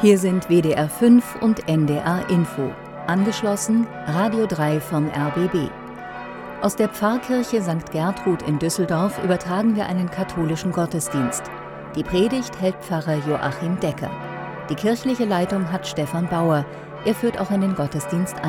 Hier sind WDR 5 und NDR Info. Angeschlossen Radio 3 vom RBB. Aus der Pfarrkirche St. Gertrud in Düsseldorf übertragen wir einen katholischen Gottesdienst. Die Predigt hält Pfarrer Joachim Decker. Die kirchliche Leitung hat Stefan Bauer. Er führt auch einen Gottesdienst